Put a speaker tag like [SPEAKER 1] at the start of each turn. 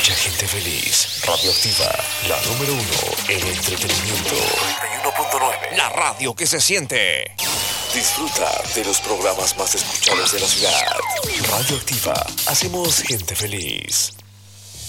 [SPEAKER 1] mucha gente feliz. Radioactiva, la número uno en entretenimiento. 91.9. La radio que se siente. Disfruta de los programas más escuchados de la ciudad. Radioactiva, hacemos gente feliz.